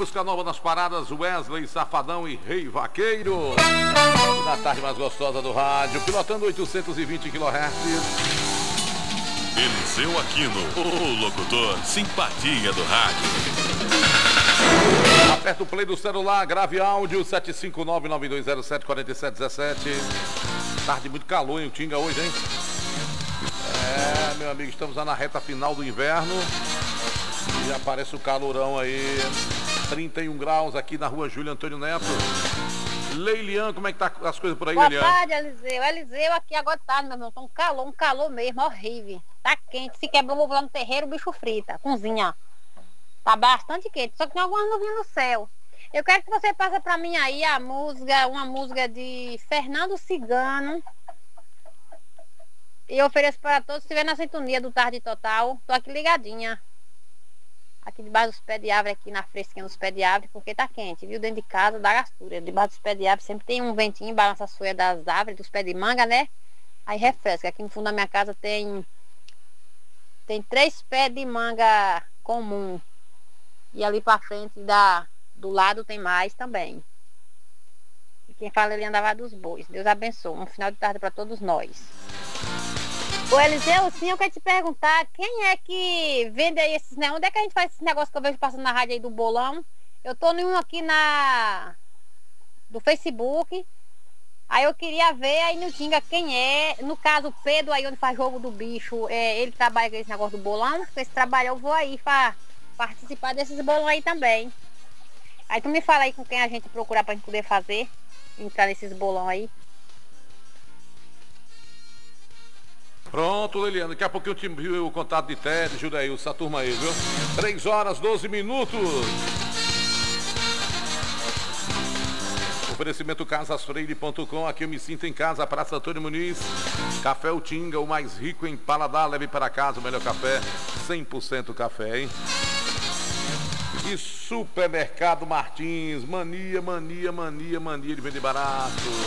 música nova nas paradas, Wesley, Safadão e Rei Vaqueiro. E na tarde mais gostosa do rádio, pilotando 820 kHz. Eliseu Aquino, o locutor simpatia do rádio. Aperta o play do celular, grave áudio 759-9207-4717. Tarde muito calor em Utinga hoje, hein? É, meu amigo, estamos lá na reta final do inverno. E aparece o calorão aí. 31 graus aqui na rua Júlio Antônio Neto. Leilian, como é que tá as coisas por aí, Boa Leilian? Boa tarde, Eliseu. Eliseu, aqui agora tá, meu irmão. Tá um calor mesmo, horrível. Tá quente. Se quebrar o ovo lá no terreiro, o bicho frita. Cozinha. Tá bastante quente. Só que tem algumas nuvens no céu. Eu quero que você passe pra mim aí uma música de Fernando Cigano. E eu ofereço para todos, se estiver na sintonia do Tarde Total. Tô aqui ligadinha. Aqui debaixo dos pés de árvore, aqui na fresquinha dos pés de árvore, porque tá quente, viu? Dentro de casa dá gastura. Debaixo dos pés de árvore sempre tem um ventinho, balança as folhas das árvores, dos pés de manga, né? Aí refresca. Aqui no fundo da minha casa tem 3 pés de manga comum. E ali pra frente do lado tem mais também. E quem fala ele andava dos bois. Deus abençoe. Um final de tarde para todos nós. Ô Eliseu, sim, eu quero te perguntar, quem é que vende aí esses, né? Onde é que a gente faz esse negócio que eu vejo passando na rádio aí do bolão? Eu tô em um aqui do Facebook. Aí eu queria ver aí no Tinga quem é. No caso, o Pedro aí onde faz jogo do bicho, ele trabalha com esse negócio do bolão. Se esse trabalho eu vou aí pra participar desses bolão aí também. Aí tu me fala aí com quem a gente procurar pra gente poder fazer, entrar nesses bolão aí. Pronto, Liliana, daqui a pouquinho eu te envio o contato de Ted, Judaí, essa turma aí, viu? 3 horas, 12 minutos. Oferecimento casasfreire.com, aqui eu me sinto em casa, Praça Antônio Muniz. Café Utinga, o mais rico em paladar, leve para casa o melhor café, 100% café, hein? E Supermercado Martins, mania de vender barato.